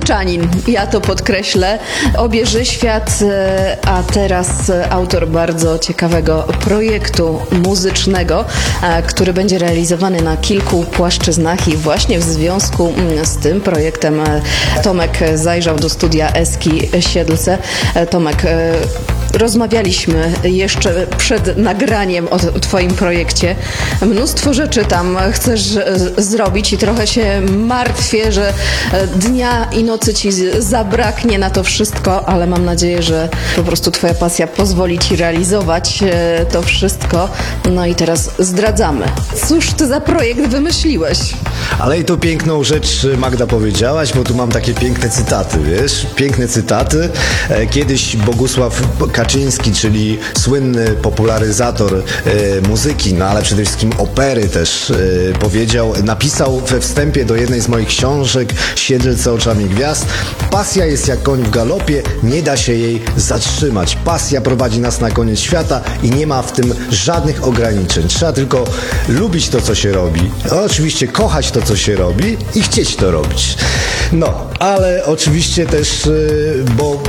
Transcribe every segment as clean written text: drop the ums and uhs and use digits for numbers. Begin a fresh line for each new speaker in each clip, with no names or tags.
Siedlczanin, ja to podkreślę, obieży świat, a teraz autor bardzo ciekawego projektu muzycznego, który będzie realizowany na kilku płaszczyznach i właśnie w związku z tym projektem Tomek zajrzał do studia Eski Siedlce. Tomek, rozmawialiśmy jeszcze przed nagraniem o twoim projekcie. Mnóstwo rzeczy tam chcesz zrobić i trochę się martwię, że dnia i nocy ci zabraknie na to wszystko, ale mam nadzieję, że po prostu twoja pasja pozwoli ci realizować to wszystko. No i teraz zdradzamy. Cóż ty za projekt wymyśliłeś?
Ale i tu piękną rzecz, Magda, powiedziałaś, bo tu mam takie piękne cytaty, wiesz? Piękne cytaty. Kiedyś Bogusław Kaczyński, czyli słynny popularyzator muzyki, no ale przede wszystkim opery też napisał we wstępie do jednej z moich książek Siedlce oczami gwiazd: pasja jest jak koń w galopie, nie da się jej zatrzymać. Pasja prowadzi nas na koniec świata i nie ma w tym żadnych ograniczeń. Trzeba tylko lubić to, co się robi. Oczywiście kochać to, co się robi i chcieć to robić. No, ale oczywiście też, bo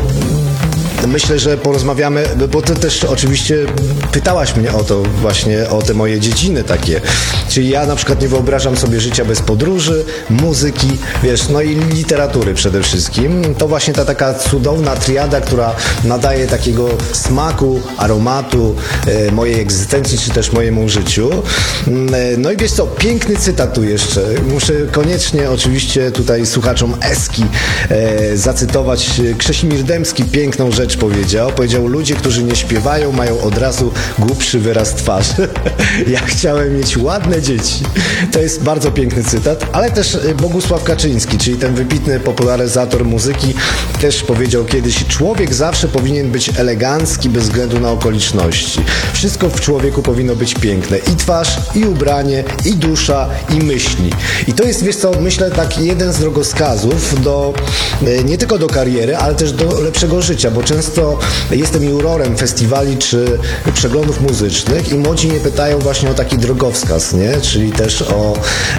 myślę, że porozmawiamy, bo ty też oczywiście pytałaś mnie o to właśnie, o te moje dziedziny takie. Czyli ja na przykład nie wyobrażam sobie życia bez podróży, muzyki, wiesz, no i literatury przede wszystkim. To właśnie ta taka cudowna triada, która nadaje takiego smaku, aromatu mojej egzystencji, czy też mojemu życiu. No i wiesz co, piękny cytat tu jeszcze. Muszę koniecznie oczywiście tutaj słuchaczom Eski zacytować. Krzesimir Dębski piękną rzecz powiedział: ludzie, którzy nie śpiewają, mają od razu głupszy wyraz twarzy. Ja chciałem mieć ładne dzieci. To jest bardzo piękny cytat, ale też Bogusław Kaczyński, czyli ten wybitny popularyzator muzyki, też powiedział kiedyś: człowiek zawsze powinien być elegancki bez względu na okoliczności. Wszystko w człowieku powinno być piękne. I twarz, i ubranie, i dusza, i myśli. I to jest, wiesz co, myślę, tak jeden z drogowskazów nie tylko do kariery, ale też do lepszego życia, bo często jestem jurorem festiwali czy przeglądów muzycznych i młodzi mnie pytają właśnie o taki drogowskaz, nie? Czyli też o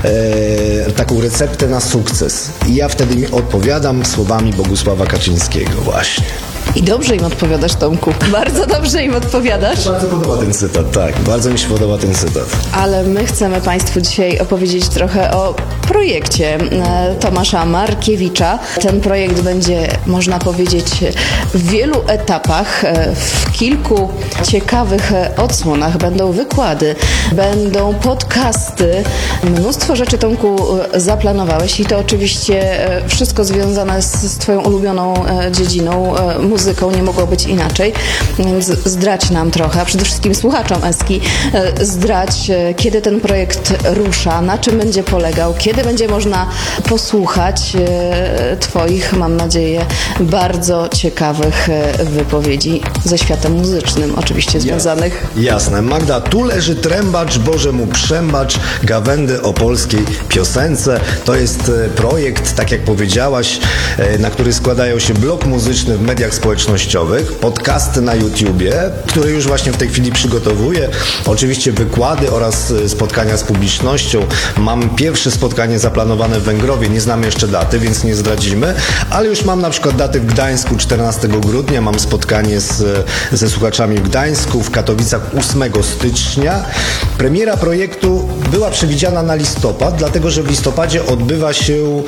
taką receptę na sukces. I ja wtedy mi odpowiadam słowami Bogusława Kaczyńskiego właśnie.
I dobrze im odpowiadasz, Tomku. Bardzo dobrze im odpowiadasz.
Bardzo podoba ten cytat, tak. Bardzo mi się podoba ten cytat.
Ale my chcemy Państwu dzisiaj opowiedzieć trochę o projekcie Tomasza Markiewicza. Ten projekt będzie, można powiedzieć, w wielu etapach, w kilku ciekawych odsłonach. Będą wykłady, będą podcasty. Mnóstwo rzeczy, Tomku, zaplanowałeś i to oczywiście wszystko związane z Twoją ulubioną dziedziną, muzyką, nie mogło być inaczej, więc zdradź nam trochę, a przede wszystkim słuchaczom Eski, zdradź, kiedy ten projekt rusza, na czym będzie polegał, kiedy będzie można posłuchać Twoich, mam nadzieję, bardzo ciekawych wypowiedzi ze światem muzycznym, oczywiście związanych.
Jasne. Magda, tu leży trębacz, Boże mu przębacz, gawędy o polskiej piosence. To jest projekt, tak jak powiedziałaś, na który składają się blok muzyczny w mediach społecznościowych, podcasty na YouTubie, które już właśnie w tej chwili przygotowuję, oczywiście wykłady oraz spotkania z publicznością. Mam pierwsze spotkanie zaplanowane w Węgrowie, nie znamy jeszcze daty, więc nie zdradzimy, ale już mam na przykład daty w Gdańsku 14 grudnia, mam spotkanie ze słuchaczami w Gdańsku, w Katowicach 8 stycznia. Premiera projektu była przewidziana na listopad, dlatego że w listopadzie odbywa się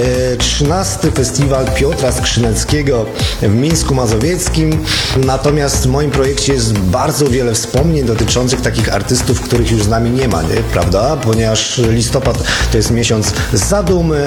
13. Festiwal Piotra Skrzyneckiego w Mińsku Mazowieckim. Natomiast w moim projekcie jest bardzo wiele wspomnień dotyczących takich artystów, których już z nami nie ma, nie? Prawda? Ponieważ listopad to jest miesiąc zadumy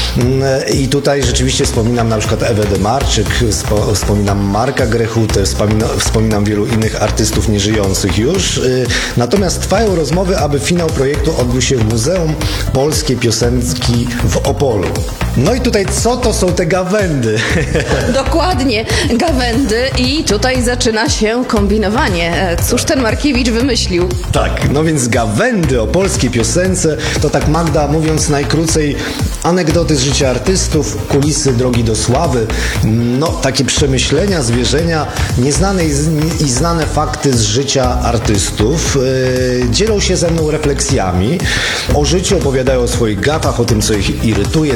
i tutaj rzeczywiście wspominam na przykład Ewę Demarczyk, wspominam Marka Grechutę, wspominam wielu innych artystów nieżyjących już. Natomiast trwają rozmowy, aby finał projektu odbył się w Muzeum Polskiej Piosenki w Opolu. No i tutaj co to są te gawędy?
Dokładnie, gawędy i tutaj zaczyna się kombinowanie. Cóż ten Markiewicz wymyślił?
Tak, no więc gawędy o polskiej piosence to tak, Magda, mówiąc najkrócej, anegdoty z życia artystów, kulisy drogi do sławy, no takie przemyślenia, zwierzenia, nieznane i znane fakty z życia artystów. Dzielą się ze mną refleksjami o życiu, opowiadają o swoich gafach, o tym, co ich irytuje, co śmieszy,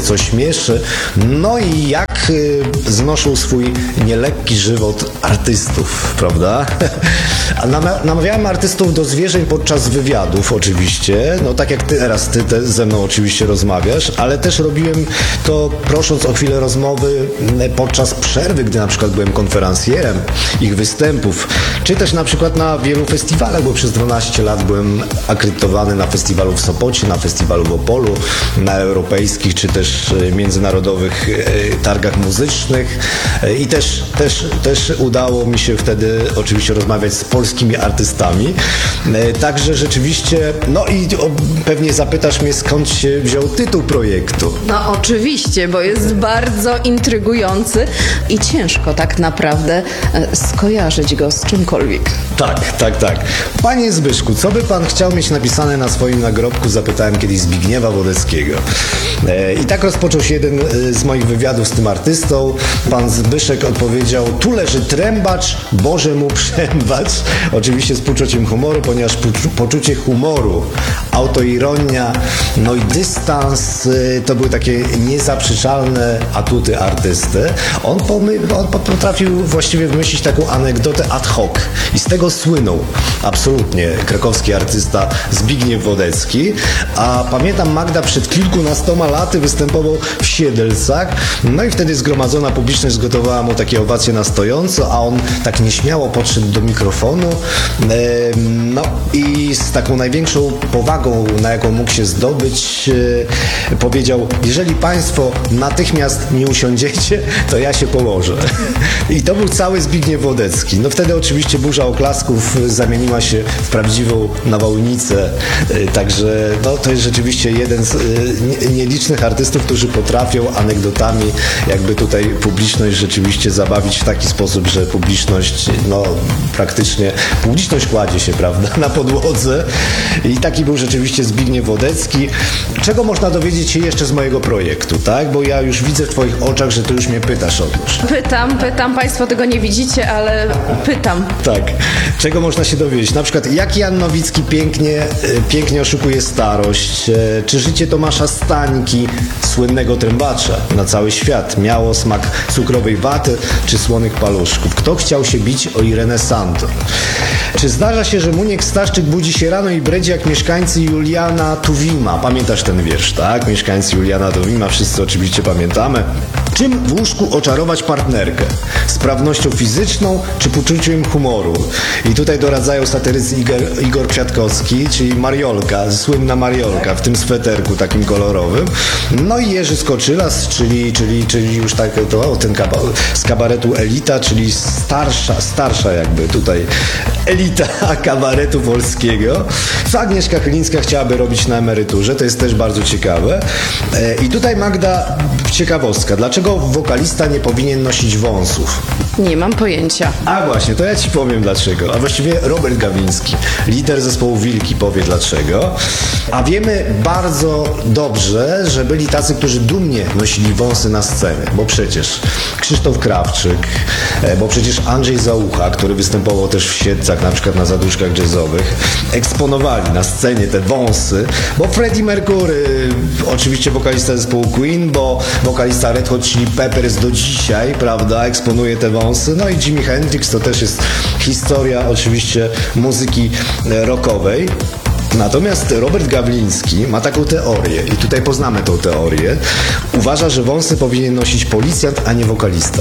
najważniejszy. No i jak znoszą swój nielekki żywot artystów, prawda? A namawiałem artystów do zwierzeń podczas wywiadów oczywiście, no tak jak teraz ty ze mną oczywiście rozmawiasz, ale też robiłem to prosząc o chwilę rozmowy podczas przerwy, gdy na przykład byłem konferencjerem ich występów, czy też na przykład na wielu festiwalach, bo przez 12 lat byłem akredytowany na festiwalu w Sopocie, na festiwalu w Opolu, na europejskich czy też międzynarodowych targach muzycznych i też udało mi się wtedy oczywiście rozmawiać z polskimi artystami. Także rzeczywiście, no i pewnie zapytasz mnie, skąd się wziął tytuł projektu.
No oczywiście, bo jest bardzo intrygujący i ciężko tak naprawdę skojarzyć go z czymkolwiek.
Tak. Panie Zbyszku, co by pan chciał mieć napisane na swoim nagrobku? Zapytałem kiedyś Zbigniewa Wodeckiego. I tak rozpoczął się jeden z moich wywiadów z tym artystą. Pan Zbyszek odpowiedział: tu leży trębacz, Boże mu przębacz. Oczywiście z poczuciem humoru, ponieważ poczucie humoru, autoironia, no i dystans to były takie niezaprzeczalne atuty artysty. On potrafił właściwie wymyślić taką anegdotę ad hoc i z tego słynął absolutnie krakowski artysta Zbigniew Wodecki. A pamiętam, Magda przed kilkunastoma laty występował w Siedlcach, no i wtedy zgromadzona publiczność zgotowała mu takie owacje na stojąco, a on tak nieśmiało podszedł do mikrofonu, no i z taką największą powagą, na jaką mógł się zdobyć, powiedział: jeżeli państwo natychmiast nie usiądziecie, to ja się położę. I to był cały Zbigniew Wodecki. No wtedy oczywiście burza oklasków zamieniła się w prawdziwą nawałnicę, także no, to jest rzeczywiście jeden z nielicznych artystów, którzy potrafią anegdotami jakby tutaj publiczność rzeczywiście zabawić w taki sposób, że publiczność, no praktycznie publiczność kładzie się, prawda, na podłodze. I taki był rzeczywiście Zbigniew Wodecki. Czego można dowiedzieć się jeszcze z mojego projektu, tak? Bo ja już widzę w twoich oczach, że ty już mnie pytasz otóż.
Pytam, państwo tego nie widzicie, ale pytam.
Tak. Czego można się dowiedzieć? Na przykład, jak Jan Nowicki pięknie oszukuje starość, czy życie Tomasza Stańki, słynnego trębacza na cały świat, miało smak cukrowej waty czy słonych paluszków. Kto chciał się bić o Irenę Santor? Czy zdarza się, że Muniek Staszczyk budzi się rano i bredzi jak mieszkańcy Juliana Tuwima? Pamiętasz ten wiersz, tak? Mieszkańcy Juliana Tuwima, wszyscy oczywiście pamiętamy. Czym w łóżku oczarować partnerkę? Sprawnością fizyczną czy poczuciem humoru? I tutaj doradzają satyrycy Igor Kwiatkowski, czyli Mariolka, słynna Mariolka w tym sweterku takim kolorowym. No i Jerzy Skoczylas, czyli już tak ten z kabaretu Elita, czyli starsza jakby tutaj elita kabaretu polskiego. Co Agnieszka Chylińska chciałaby robić na emeryturze? To jest też bardzo ciekawe. I tutaj Magda, ciekawostka. Dlaczego wokalista nie powinien nosić wąsów?
Nie mam pojęcia.
A właśnie, to ja ci powiem dlaczego. A właściwie Robert Gawliński, lider zespołu Wilki, powie dlaczego. A wiemy bardzo dobrze, że byli tacy, którzy dumnie nosili wąsy na scenie, bo przecież Krzysztof Krawczyk, bo przecież Andrzej Załucha, który występował też w Siedlcach, na przykład na zaduszkach jazzowych, eksponowali na scenie te wąsy, bo Freddie Mercury, oczywiście wokalista zespołu Queen, bo wokalista Red Hot Chili Peppers do dzisiaj, prawda, eksponuje te wąsy, no i Jimi Hendrix to też jest historia oczywiście muzyki rockowej. Natomiast Robert Gawliński ma taką teorię i tutaj poznamy tą teorię. Uważa, że wąsy powinien nosić policjant, a nie wokalista.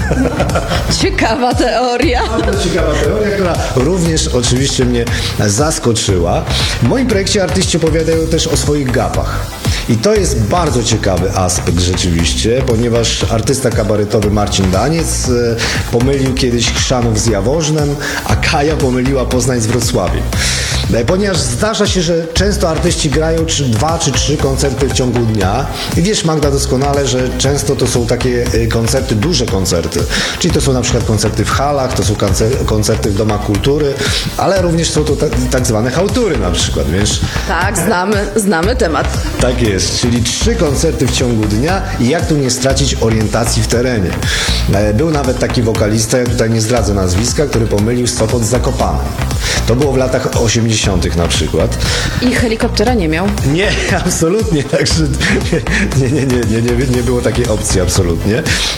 Ciekawa teoria.
Bardzo ciekawa teoria, która również oczywiście mnie zaskoczyła. W moim projekcie artyści opowiadają też o swoich gapach. I to jest bardzo ciekawy aspekt rzeczywiście, ponieważ artysta kabaretowy Marcin Daniec pomylił kiedyś Chrzanów z Jaworznem, a Kaja pomyliła Poznań z Wrocławiem. Ponieważ zdarza się, że często artyści grają 2 czy 3 koncerty w ciągu dnia i wiesz, Magda, doskonale, że często to są takie koncerty, duże koncerty, czyli to są na przykład koncerty w halach, to są koncerty w domach kultury, ale również są to tak zwane chałtury na przykład, wiesz?
Tak, znamy temat.
Tak jest, czyli 3 koncerty w ciągu dnia i jak tu nie stracić orientacji w terenie. Był nawet taki wokalista, ja tutaj nie zdradzę nazwiska, który pomylił Sopot z Zakopanem. To było w latach 80. 80. na przykład.
I helikoptera nie miał.
Nie, absolutnie, także nie było takiej opcji, absolutnie.